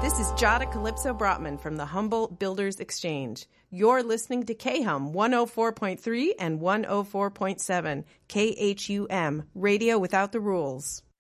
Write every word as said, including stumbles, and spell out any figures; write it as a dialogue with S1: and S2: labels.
S1: This is Jada Calypso Brotman from the Humboldt Builders Exchange. You're listening to K H U M one oh four point three and one oh four point seven, K H U M, Radio Without the Rules.